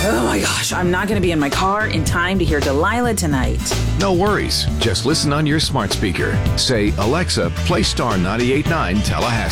Oh my gosh, I'm not going to be in my car in time to hear Delilah tonight. No worries. Just listen on your smart speaker. Say, Alexa, play Star 98.9 Tallahassee.